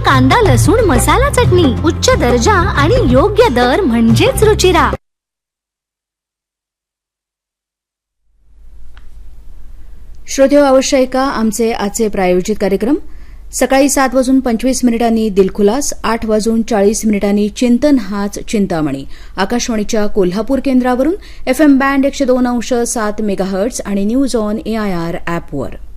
कांदा लसूण मसाला चटणी, उच्च दर्जा आणि योग्य दर म्हणजेच रुचिरा. श्रोतेहो, अवश्य ऐका आमचे आजचे प्रायोजित कार्यक्रम. सकाळी 7:25 दिलखुलास, 8:40 चिंतन हाच चिंतामणी. आकाशवाणीच्या कोल्हापूर केंद्रावरून FM बँड 102.7 मेगाहर्ट्झ आणि न्यूज ऑन AIR ॲपवर.